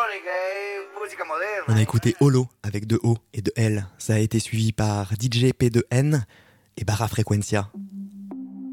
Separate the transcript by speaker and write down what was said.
Speaker 1: On a écouté Holo avec 2 O et 2 L. Ça a été suivi par DJ P2N et Barra Frequencia.